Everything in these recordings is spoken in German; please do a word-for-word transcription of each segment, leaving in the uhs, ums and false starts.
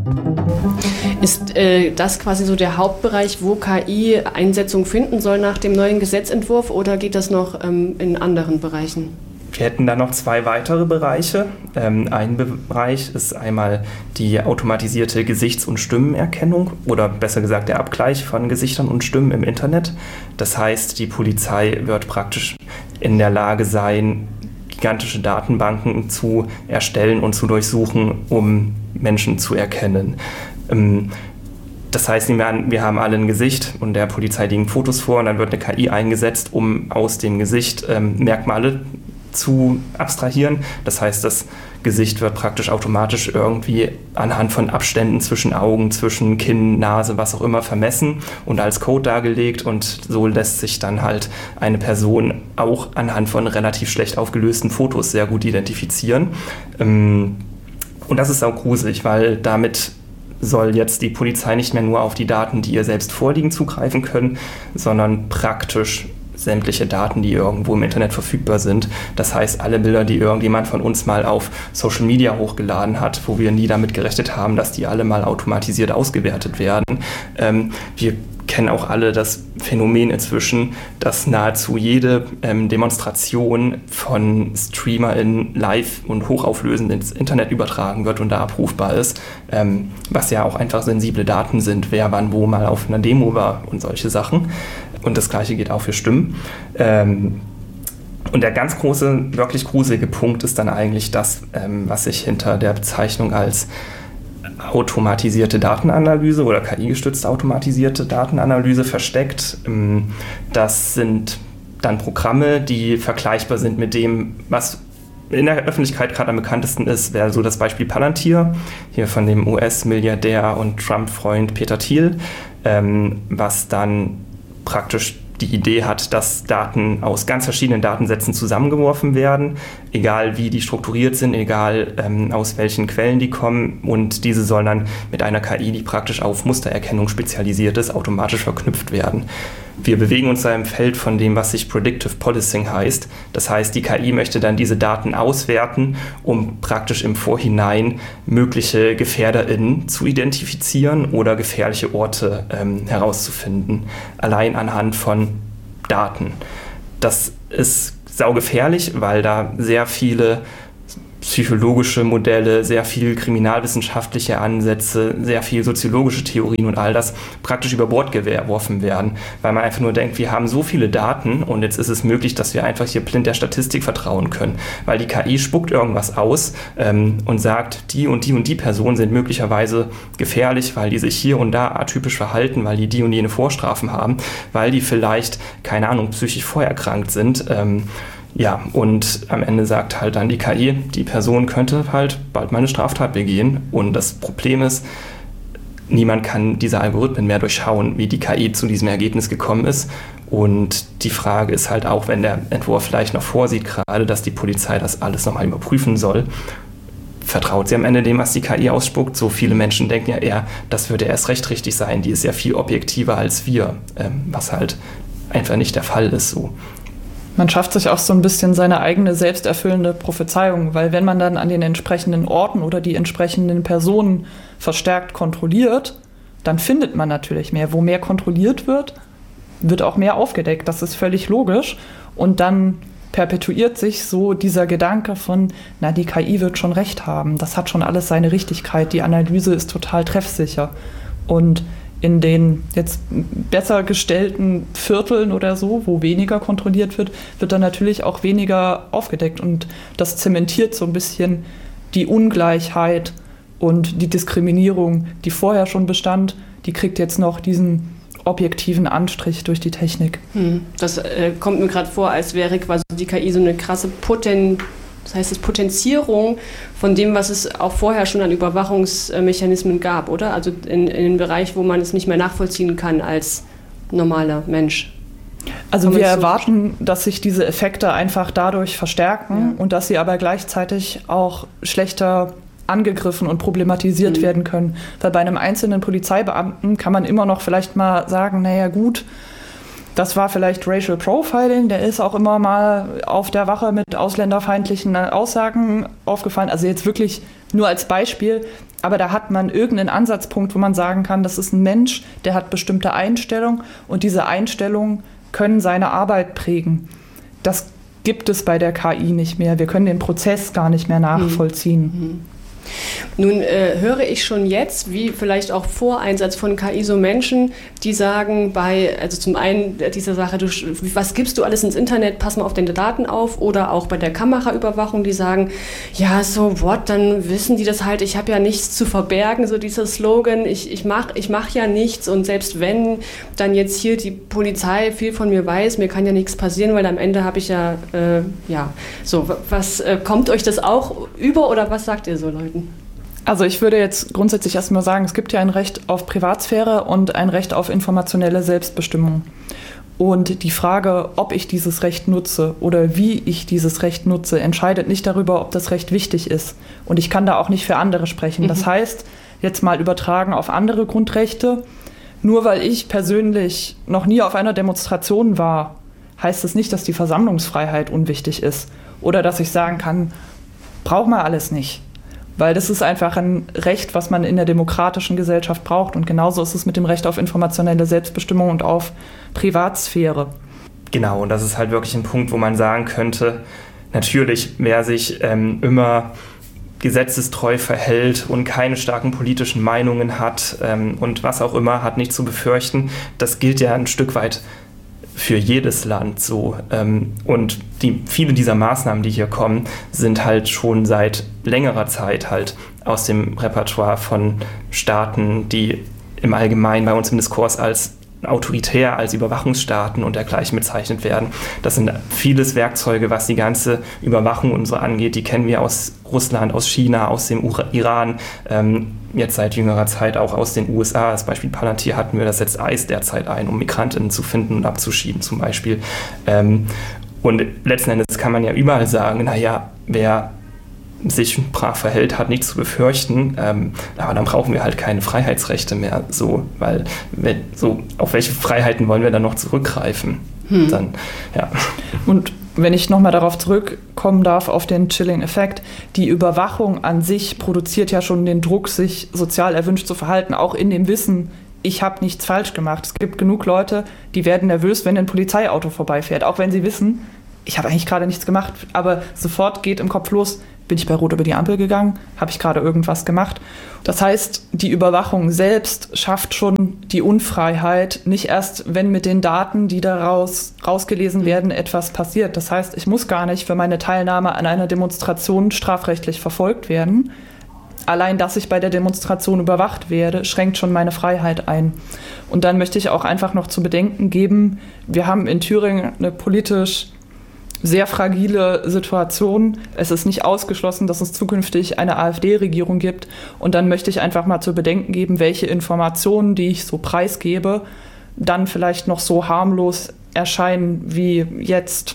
Ist äh, das quasi so der Hauptbereich, wo K I Einsetzung finden soll nach dem neuen Gesetzentwurf, oder geht das noch ähm, in anderen Bereichen? Wir hätten da noch zwei weitere Bereiche. Ähm, ein Bereich ist einmal die automatisierte Gesichts- und Stimmenerkennung oder besser gesagt der Abgleich von Gesichtern und Stimmen im Internet. Das heißt, die Polizei wird praktisch in der Lage sein, gigantische Datenbanken zu erstellen und zu durchsuchen, um Menschen zu erkennen. Ähm, Das heißt, wir haben alle ein Gesicht und der Polizei liegen Fotos vor und dann wird eine K I eingesetzt, um aus dem Gesicht ähm, Merkmale zu abstrahieren. Das heißt, das Gesicht wird praktisch automatisch irgendwie anhand von Abständen zwischen Augen, zwischen Kinn, Nase, was auch immer vermessen und als Code dargelegt, und so lässt sich dann halt eine Person auch anhand von relativ schlecht aufgelösten Fotos sehr gut identifizieren. Und das ist auch gruselig, weil damit soll jetzt die Polizei nicht mehr nur auf die Daten, die ihr selbst vorliegen, zugreifen können, sondern praktisch sämtliche Daten, die irgendwo im Internet verfügbar sind. Das heißt, alle Bilder, die irgendjemand von uns mal auf Social Media hochgeladen hat, wo wir nie damit gerechnet haben, dass die alle mal automatisiert ausgewertet werden. Ähm, wir kennen auch alle das Phänomen inzwischen, dass nahezu jede ähm, Demonstration von StreamerInnen live und hochauflösend ins Internet übertragen wird und da abrufbar ist, ähm, was ja auch einfach sensible Daten sind, wer wann wo mal auf einer Demo war und solche Sachen. Und das Gleiche geht auch für Stimmen. Ähm, und der ganz große, wirklich gruselige Punkt ist dann eigentlich das, ähm, was sich hinter der Bezeichnung als automatisierte Datenanalyse oder K I-gestützte automatisierte Datenanalyse versteckt. Ähm, das sind dann Programme, die vergleichbar sind mit dem, was in der Öffentlichkeit gerade am bekanntesten ist, wäre so das Beispiel Palantir, hier von dem U S-Milliardär und Trump-Freund Peter Thiel, ähm, was dann praktisch die Idee hat, dass Daten aus ganz verschiedenen Datensätzen zusammengeworfen werden, egal wie die strukturiert sind, egal ähm, aus welchen Quellen die kommen, und diese sollen dann mit einer K I, die praktisch auf Mustererkennung spezialisiert ist, automatisch verknüpft werden. Wir bewegen uns da im Feld von dem, was sich Predictive Policing heißt. Das heißt, die K I möchte dann diese Daten auswerten, um praktisch im Vorhinein mögliche GefährderInnen zu identifizieren oder gefährliche Orte ähm, herauszufinden, allein anhand von Daten. Das ist saugefährlich, weil da sehr viele psychologische Modelle, sehr viel kriminalwissenschaftliche Ansätze, sehr viel soziologische Theorien und all das praktisch über Bord geworfen werden, weil man einfach nur denkt, wir haben so viele Daten und jetzt ist es möglich, dass wir einfach hier blind der Statistik vertrauen können, weil die K I spuckt irgendwas aus ähm, und sagt, die und die und die Personen sind möglicherweise gefährlich, weil die sich hier und da atypisch verhalten, weil die die und jene Vorstrafen haben, weil die vielleicht, keine Ahnung, psychisch vorerkrankt sind. Ähm, Ja, und am Ende sagt halt dann die K I, die Person könnte halt bald mal eine Straftat begehen. Und das Problem ist, niemand kann diese Algorithmen mehr durchschauen, wie die K I zu diesem Ergebnis gekommen ist. Und die Frage ist halt auch, wenn der Entwurf vielleicht noch vorsieht, gerade, dass die Polizei das alles nochmal überprüfen soll, vertraut sie am Ende dem, was die K I ausspuckt? So viele Menschen denken ja eher, das würde erst recht richtig sein, die ist ja viel objektiver als wir, was halt einfach nicht der Fall ist so. Man schafft sich auch so ein bisschen seine eigene selbsterfüllende Prophezeiung, weil wenn man dann an den entsprechenden Orten oder die entsprechenden Personen verstärkt kontrolliert, dann findet man natürlich mehr. Wo mehr kontrolliert wird, wird auch mehr aufgedeckt. Das ist völlig logisch. Und dann perpetuiert sich so dieser Gedanke von, na, die K I wird schon recht haben. Das hat schon alles seine Richtigkeit. Die Analyse ist total treffsicher. Und in den jetzt besser gestellten Vierteln oder so, wo weniger kontrolliert wird, wird dann natürlich auch weniger aufgedeckt. Und das zementiert so ein bisschen die Ungleichheit und die Diskriminierung, die vorher schon bestand, die kriegt jetzt noch diesen objektiven Anstrich durch die Technik. Hm. Das äh, kommt mir gerade vor, als wäre quasi die K I so eine krasse Poten Das heißt, es Potenzierung von dem, was es auch vorher schon an Überwachungsmechanismen gab, oder? Also in, in den Bereich, wo man es nicht mehr nachvollziehen kann als normaler Mensch. Also wir erwarten, dass sich diese Effekte einfach dadurch verstärken, ja, und dass sie aber gleichzeitig auch schlechter angegriffen und problematisiert mhm. werden können. Weil bei einem einzelnen Polizeibeamten kann man immer noch vielleicht mal sagen, naja gut, das war vielleicht Racial Profiling, der ist auch immer mal auf der Wache mit ausländerfeindlichen Aussagen aufgefallen. Also jetzt wirklich Nur als Beispiel, aber da hat man irgendeinen Ansatzpunkt, wo man sagen kann, das ist ein Mensch, der hat bestimmte Einstellungen und diese Einstellungen können seine Arbeit prägen. Das gibt es bei der K I nicht mehr. Wir können den Prozess gar nicht mehr nachvollziehen. Mhm. Nun äh, höre ich schon jetzt, wie vielleicht auch vor Einsatz von K I, so Menschen, die sagen bei, also zum einen dieser Sache, du, was gibst du alles ins Internet, pass mal auf deine Daten auf, oder auch bei der Kameraüberwachung, die sagen, ja, so what, dann wissen die das halt, ich habe ja nichts zu verbergen, so dieser Slogan, ich, ich mache ich mach ja nichts, und selbst wenn dann jetzt hier die Polizei viel von mir weiß, mir kann ja nichts passieren, weil am Ende habe ich ja, äh, ja, so, was, äh, kommt euch das auch über, oder was sagt ihr so Leuten? Also ich würde jetzt grundsätzlich erstmal sagen, es gibt ja ein Recht auf Privatsphäre und ein Recht auf informationelle Selbstbestimmung. Und die Frage, ob ich dieses Recht nutze oder wie ich dieses Recht nutze, entscheidet nicht darüber, ob das Recht wichtig ist. Und ich kann da auch nicht für andere sprechen. Mhm. Das heißt, jetzt mal übertragen auf andere Grundrechte, nur weil ich persönlich noch nie auf einer Demonstration war, heißt es nicht, dass die Versammlungsfreiheit unwichtig ist. Oder dass ich sagen kann, braucht man alles nicht. Weil das ist einfach ein Recht, was man in der demokratischen Gesellschaft braucht. Und genauso ist es mit dem Recht auf informationelle Selbstbestimmung und auf Privatsphäre. Genau, und das ist halt wirklich ein Punkt, wo man sagen könnte, natürlich, wer sich ähm, immer gesetzestreu verhält und keine starken politischen Meinungen hat ähm, und was auch immer, hat nicht zu befürchten. Das gilt ja ein Stück weit für jedes Land so. Und die, viele dieser Maßnahmen, die hier kommen, sind halt schon seit längerer Zeit halt aus dem Repertoire von Staaten, die im Allgemeinen bei uns im Diskurs als autoritär, als Überwachungsstaaten und dergleichen bezeichnet werden. Das sind vieles Werkzeuge, was die ganze Überwachung und so angeht. Die kennen wir aus Russland, aus China, aus dem Ura- Iran, ähm, jetzt seit jüngerer Zeit auch aus den U S A. Als Beispiel Palantir hatten wir, das setzt I C E derzeit ein, um Migrantinnen zu finden und abzuschieben zum Beispiel. Ähm, und letzten Endes kann man ja überall sagen, naja, wer sich brav verhält, hat nichts zu befürchten, ähm, aber dann brauchen wir halt keine Freiheitsrechte mehr, so, weil wir, so, auf welche Freiheiten wollen wir dann noch zurückgreifen? Hm. Dann, ja. Und wenn ich nochmal darauf zurückkommen darf, auf den Chilling-Effekt, die Überwachung an sich produziert ja schon den Druck, sich sozial erwünscht zu verhalten, auch in dem Wissen, ich habe nichts falsch gemacht. Es gibt genug Leute, die werden nervös, wenn ein Polizeiauto vorbeifährt, auch wenn sie wissen, ich habe eigentlich gerade nichts gemacht, aber sofort geht im Kopf los, bin ich bei Rot über die Ampel gegangen, habe ich gerade irgendwas gemacht. Das heißt, die Überwachung selbst schafft schon die Unfreiheit, nicht erst, wenn mit den Daten, die daraus rausgelesen werden, etwas passiert. Das heißt, ich muss gar nicht für meine Teilnahme an einer Demonstration strafrechtlich verfolgt werden. Allein, dass ich bei der Demonstration überwacht werde, schränkt schon meine Freiheit ein. Und dann möchte ich auch einfach noch zu bedenken geben, wir haben in Thüringen eine politisch sehr fragile Situation. Es ist nicht ausgeschlossen, dass es zukünftig eine AfD-Regierung gibt. Und dann möchte ich einfach mal zu bedenken geben, welche Informationen, die ich so preisgebe, dann vielleicht noch so harmlos erscheinen wie jetzt.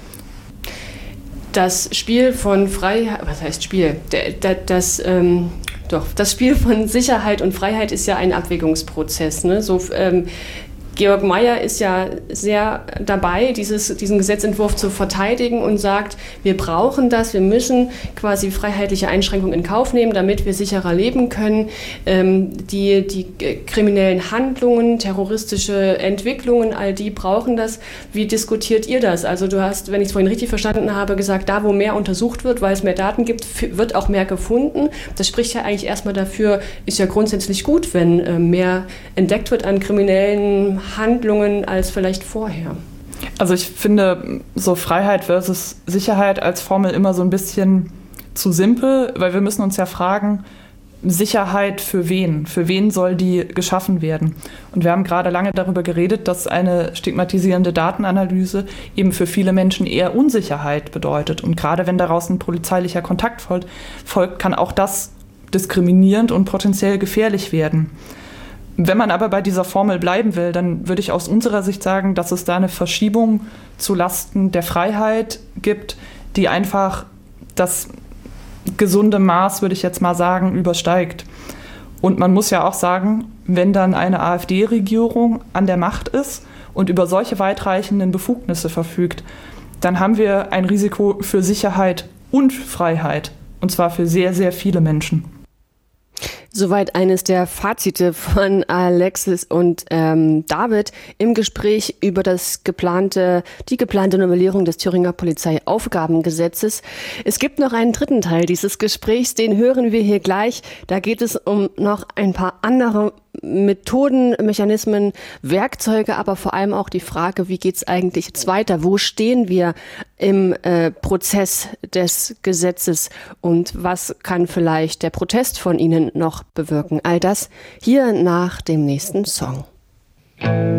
Das Spiel von Freiheit, was heißt Spiel? Das, das, ähm, doch, das Spiel von Sicherheit und Freiheit ist ja ein Abwägungsprozess, ne? So, ähm, Georg Mayer ist ja sehr dabei, dieses, diesen Gesetzentwurf zu verteidigen und sagt, wir brauchen das, wir müssen quasi freiheitliche Einschränkungen in Kauf nehmen, damit wir sicherer leben können. Ähm, die, die kriminellen Handlungen, terroristische Entwicklungen, all die brauchen das. Wie diskutiert ihr das? Also du hast, wenn ich es vorhin richtig verstanden habe, gesagt, da wo mehr untersucht wird, weil es mehr Daten gibt, wird auch mehr gefunden. Das spricht ja eigentlich erstmal dafür, ist ja grundsätzlich gut, wenn äh, mehr entdeckt wird an kriminellen Handlungen als vielleicht vorher. Also ich finde so Freiheit versus Sicherheit als Formel immer so ein bisschen zu simpel, weil wir müssen uns ja fragen, Sicherheit für wen? Für wen soll die geschaffen werden? Und wir haben gerade lange darüber geredet, dass eine stigmatisierende Datenanalyse eben für viele Menschen eher Unsicherheit bedeutet. Und gerade wenn daraus ein polizeilicher Kontakt folgt, kann auch das diskriminierend und potenziell gefährlich werden. Wenn man aber bei dieser Formel bleiben will, dann würde ich aus unserer Sicht sagen, dass es da eine Verschiebung zu Lasten der Freiheit gibt, die einfach das gesunde Maß, würde ich jetzt mal sagen, übersteigt. Und man muss ja auch sagen, wenn dann eine AfD-Regierung an der Macht ist und über solche weitreichenden Befugnisse verfügt, dann haben wir ein Risiko für Sicherheit und Freiheit, Und zwar für sehr, sehr viele Menschen. Soweit eines der Fazite von Alexis und ähm, David im Gespräch über das geplante, die geplante Novellierung des Thüringer Polizeiaufgabengesetzes. Es gibt noch einen dritten Teil dieses Gesprächs, den hören wir hier gleich. Da geht es um noch ein paar andere Methoden, Mechanismen, Werkzeuge, aber vor allem auch die Frage, wie geht es eigentlich jetzt weiter? Wo stehen wir im äh, Prozess des Gesetzes und was kann vielleicht der Protest von Ihnen noch bewirken? All das hier nach dem nächsten Song.